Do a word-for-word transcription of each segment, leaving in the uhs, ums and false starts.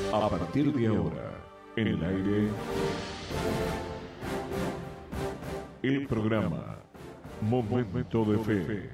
A partir de ahora, en el aire, el programa Momento de Fe.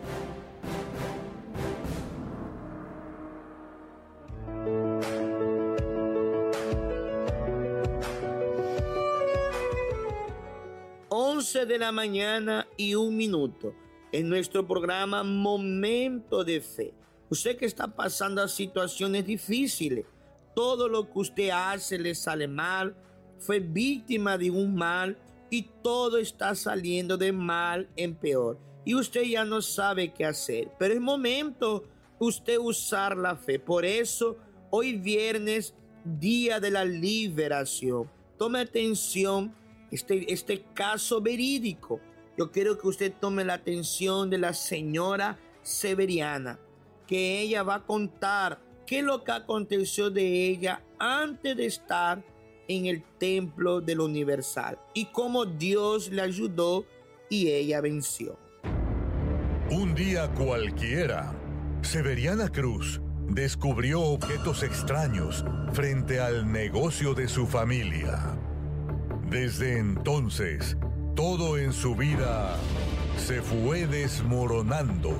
once de la mañana y un minuto en nuestro programa Momento de Fe. Usted que está pasando situaciones difíciles, todo lo que usted hace le sale mal, fue víctima de un mal y todo está saliendo de mal en peor y usted ya no sabe qué hacer, pero es momento usted usar la fe. Por eso hoy viernes, día de la liberación, tome atención este, este caso verídico. Yo quiero que usted tome la atención de la señora Severiana, que ella va a contar qué es lo que aconteció de ella antes de estar en el templo del Universal y cómo Dios le ayudó y ella venció. Un día cualquiera, Severiana Cruz descubrió objetos extraños frente al negocio de su familia. Desde entonces, todo en su vida se fue desmoronando.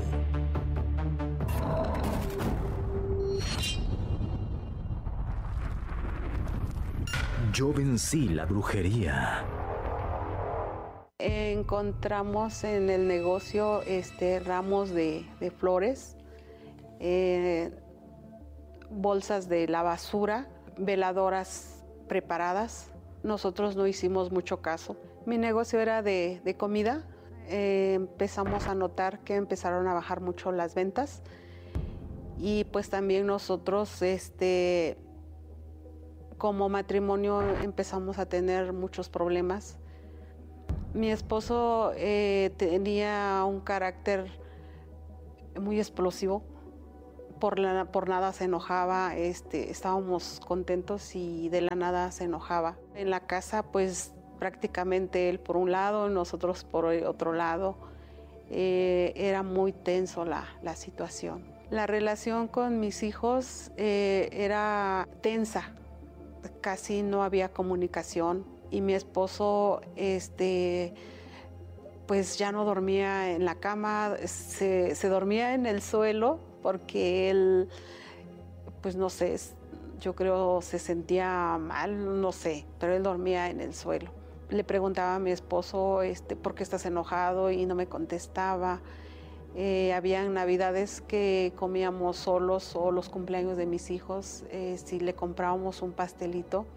Yo vencí la brujería. Encontramos en el negocio este, ramos de, de flores, eh, bolsas de la basura, veladoras preparadas. Nosotros no hicimos mucho caso. Mi negocio era de, de comida. Eh, empezamos a notar que empezaron a bajar mucho las ventas y pues también nosotros este, como matrimonio empezamos a tener muchos problemas. Mi esposo eh, tenía un carácter muy explosivo, por, la, por nada se enojaba, este, estábamos contentos y de la nada se enojaba. En la casa pues prácticamente él por un lado, nosotros por otro lado, eh, era muy tenso la, la situación. La relación con mis hijos eh, era tensa. Casi no había comunicación y mi esposo este, pues ya no dormía en la cama, se, se dormía en el suelo porque él, pues no sé, yo creo se sentía mal, no sé, pero él dormía en el suelo. Le preguntaba a mi esposo este, ¿por qué estás enojado? Y no me contestaba. Eh, habían navidades que comíamos solos o los cumpleaños de mis hijos, eh, si le comprábamos un pastelito.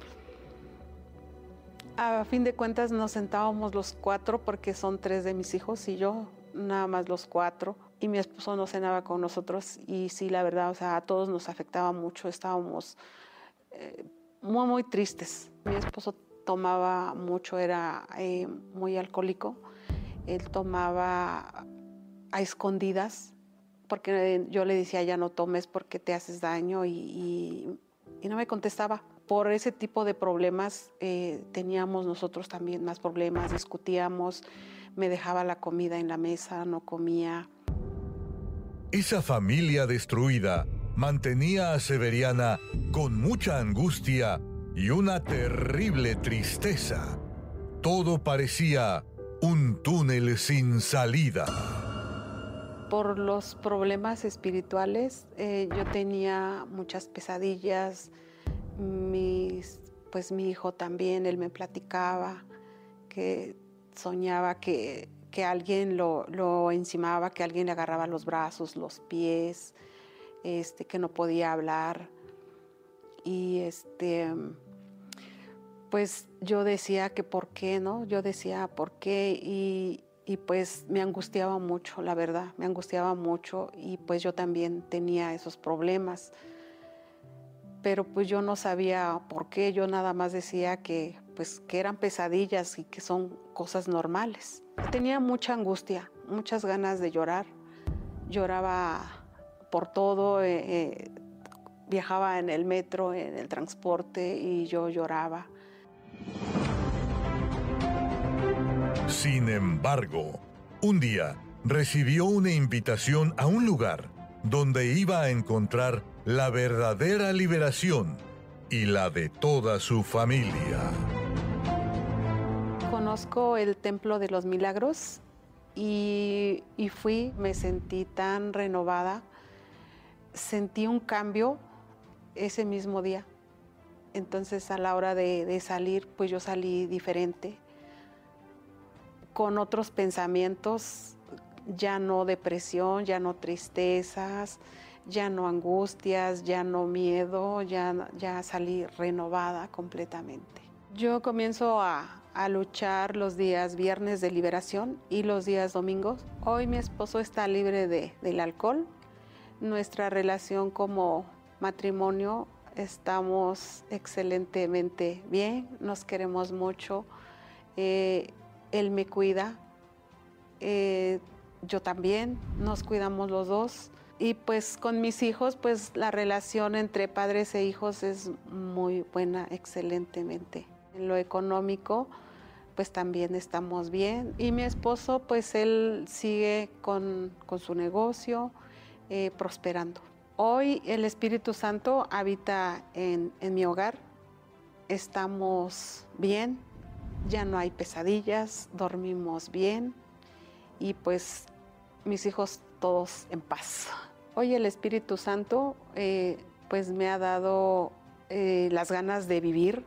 A fin de cuentas nos sentábamos los cuatro porque son tres de mis hijos y yo, nada más los cuatro. Y mi esposo no cenaba con nosotros y sí, la verdad, o sea, a todos nos afectaba mucho, estábamos eh, muy, muy tristes. Mi esposo tomaba mucho, era eh, muy alcohólico. Él tomaba a escondidas, porque yo le decía, ya no tomes porque te haces daño, y, y, y no me contestaba. Por ese tipo de problemas eh, teníamos nosotros también más problemas, discutíamos, me dejaba la comida en la mesa, no comía. Esa familia destruida mantenía a Severiana con mucha angustia y una terrible tristeza. Todo parecía un túnel sin salida. Por los problemas espirituales, eh, yo tenía muchas pesadillas. Mis, pues mi hijo también, él me platicaba que soñaba que, que alguien lo, lo encimaba, que alguien le agarraba los brazos, los pies, este, que no podía hablar. Y este, pues yo decía que por qué, ¿no? Yo decía por qué y... Y pues me angustiaba mucho, la verdad, me angustiaba mucho y pues yo también tenía esos problemas. Pero pues yo no sabía por qué, yo nada más decía que, pues, que eran pesadillas y que son cosas normales. Tenía mucha angustia, muchas ganas de llorar. Lloraba por todo, eh, eh, viajaba en el metro, en el transporte y yo lloraba. Sin embargo, un día recibió una invitación a un lugar donde iba a encontrar la verdadera liberación y la de toda su familia. Conozco el Templo de los Milagros y, y fui, me sentí tan renovada, sentí un cambio ese mismo día. Entonces a la hora de, de salir, pues yo salí diferente, con otros pensamientos, ya no depresión, ya no tristezas, ya no angustias, ya no miedo, ya, ya salí renovada completamente. Yo comienzo a, a luchar los días viernes de liberación y los días domingos. Hoy mi esposo está libre de, del alcohol. Nuestra relación como matrimonio estamos excelentemente bien, nos queremos mucho. Eh, él me cuida, eh, yo también, nos cuidamos los dos. Y pues con mis hijos, pues la relación entre padres e hijos es muy buena, excelentemente. En lo económico, pues también estamos bien. Y mi esposo, pues él sigue con, con su negocio, eh, prosperando. Hoy el Espíritu Santo habita en, en mi hogar. Estamos bien, ya no hay pesadillas, dormimos bien y pues mis hijos todos en paz. Hoy el Espíritu Santo eh, pues me ha dado eh, las ganas de vivir,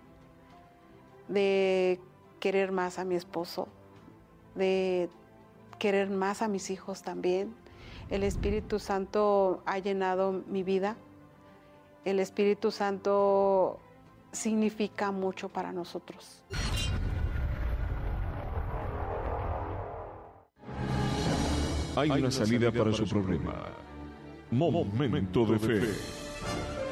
de querer más a mi esposo, de querer más a mis hijos también. El Espíritu Santo ha llenado mi vida. El Espíritu Santo significa mucho para nosotros. Hay una salida para su problema. Momento de fe.